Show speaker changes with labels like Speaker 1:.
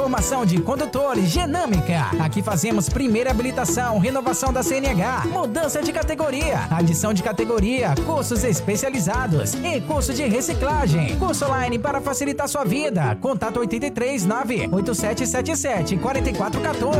Speaker 1: Formação de condutores Genâmica. Aqui fazemos primeira habilitação, renovação da CNH, mudança de categoria, adição de categoria, cursos especializados e curso de reciclagem. Curso online para facilitar sua vida. Contato 83 98777 4414.